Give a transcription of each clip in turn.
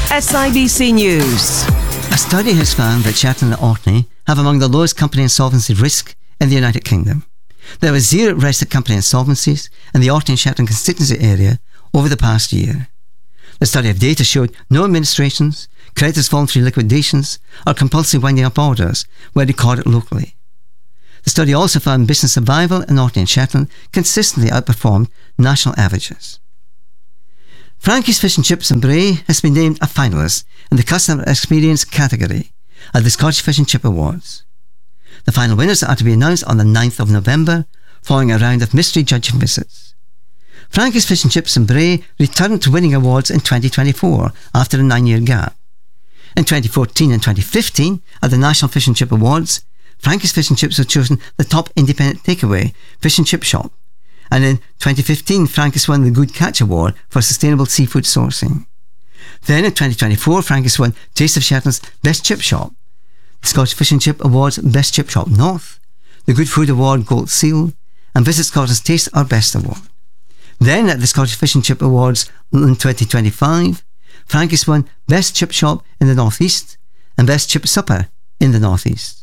SIBC News. A study has found that Shetland and Orkney have among the lowest company insolvency risk in the United Kingdom. There was zero arrested company insolvencies in the Orkney and Shetland constituency area over the past year. The study of data showed no administrations, creditors' voluntary liquidations or compulsory winding up orders were recorded locally. The study also found business survival in Orkney and Shetland consistently outperformed national averages. Frankie's Fish and Chips in Bray has been named a finalist in the Customer Experience category at the Scottish Fish and Chip Awards. The final winners are to be announced on the 9th of November, following a round of mystery judging visits. Frankie's Fish and Chips in Bray returned to winning awards in 2024 after a 9-year gap. In 2014 and 2015, at the National Fish and Chip Awards, Frankie's Fish and Chips was chosen the top independent takeaway fish and chip shop. And in 2015, Frankie's won the Good Catch Award for sustainable seafood sourcing. Then in 2024, Frankie's won Taste of Shetland's Best Chip Shop, the Scottish Fish and Chip Awards Best Chip Shop North, the Good Food Award Gold Seal, and Visit Scotland's Taste Our Best Award. Then at the Scottish Fish and Chip Awards in 2025, Frankie's won Best Chip Shop in the North East and Best Chip Supper in the North East.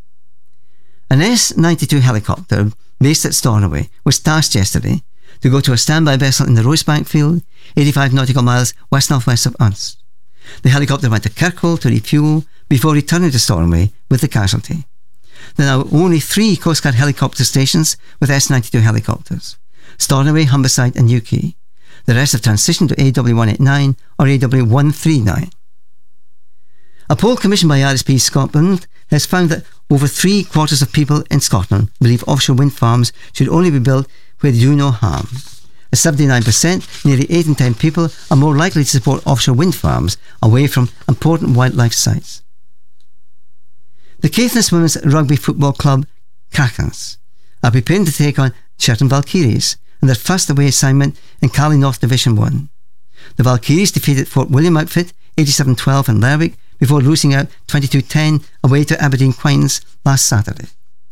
An S-92 helicopter based at Stornoway was tasked yesterday to go to a standby vessel in the Rosebank Field, 85 nautical miles west-northwest of Unst. The helicopter went to Kirkwall to refuel before returning to Stornoway with the casualty. There are now only 3 Coast Guard helicopter stations with S-92 helicopters: Stornoway, Humberside and Newquay. The rest have transitioned to AW189 or AW139. A poll commissioned by RSP Scotland has found that over 3/4 of people in Scotland believe offshore wind farms should only be built where they do no harm. At 79%, nearly 8 in 10 people are more likely to support offshore wind farms away from important wildlife sites. The Caithness Women's Rugby Football Club, Krakens, are preparing to take on Shetland Valkyries in their first away assignment in Cali North Division 1. The Valkyries defeated Fort William outfit 87-12 in Lerwick before losing out 22-10 away to Aberdeen Quines last Saturday.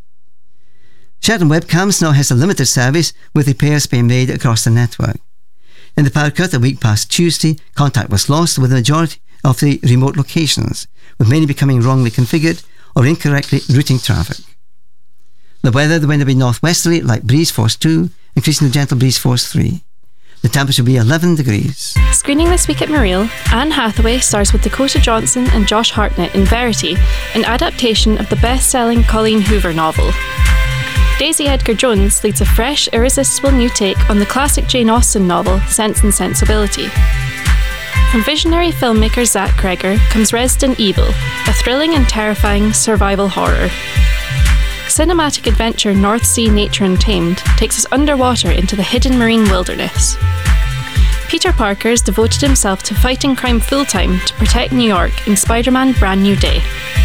Shetland Webcams now has a limited service with repairs being made across the network. In the power cut a week past Tuesday, contact was lost with the majority of the remote locations, with many becoming wrongly configured or incorrectly routing traffic. The weather, the wind will be northwesterly, light breeze force 2, increasing to gentle breeze force 3. The temperature will be 11 degrees. Screening this week at Mareel, Anne Hathaway stars with Dakota Johnson and Josh Hartnett in Verity, an adaptation of the best-selling Colleen Hoover novel. Daisy Edgar-Jones leads a fresh, irresistible new take on the classic Jane Austen novel Sense and Sensibility. From visionary filmmaker Zach Kreger comes Resident Evil, a thrilling and terrifying survival horror. Cinematic adventure North Sea Nature Untamed takes us underwater into the hidden marine wilderness. Peter Parker has devoted himself to fighting crime full-time to protect New York in Spider-Man Brand New Day.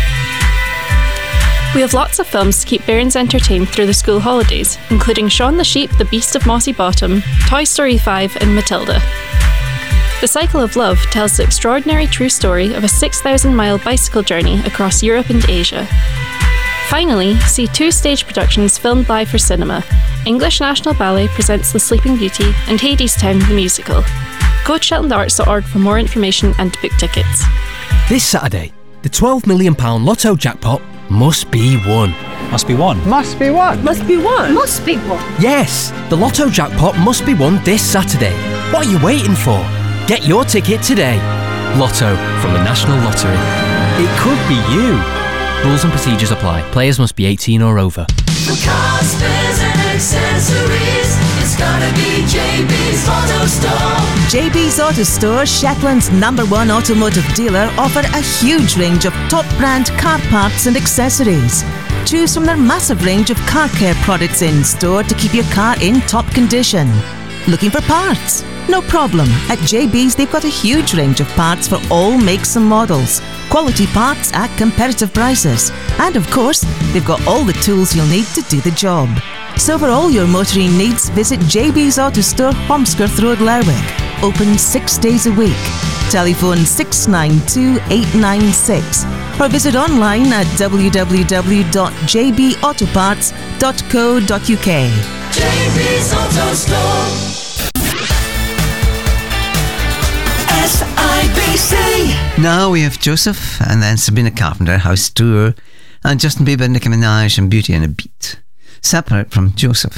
We have lots of films to keep parents entertained through the school holidays, including Shaun the Sheep, The Beast of Mossy Bottom, Toy Story 5 and Matilda. The Cycle of Love tells the extraordinary true story of a 6,000-mile bicycle journey across Europe and Asia. Finally, see 2 stage productions filmed live for cinema. English National Ballet presents The Sleeping Beauty and Hadestown the musical. Go to shetlandarts.org for more information and to book tickets. This Saturday, the £12 million Lotto jackpot must be won. Must be won. Must be won. Must be won. Must be won. Yes, the Lotto jackpot must be won this Saturday. What are you waiting for? Get your ticket today. Lotto from the National Lottery. It could be you. Rules and procedures apply. Players must be 18 or over. For cars, spares and accessories, it's gotta be JB's Auto Store. JB's Auto Store, Shetland's #1 automotive dealer, offer a huge range of top brand car parts and accessories. Choose from their massive range of car care products in store to keep your car in top condition. Looking for parts? No problem. At JB's they've got a huge range of parts for all makes and models. Quality parts at competitive prices. And of course, they've got all the tools you'll need to do the job. So for all your motoring needs, visit JB's Auto Store, Holmskirth Road, Lerwick. Open 6 days a week. Telephone 692 896 or visit online at www.jbautoparts.co.uk. JB's Auto Store. SIBC. Now we have Joseph, and then Sabrina Carpenter, House Tour, and Justin Bieber, Nicki Minaj, and Beauty and a Beat. Separate from Joseph.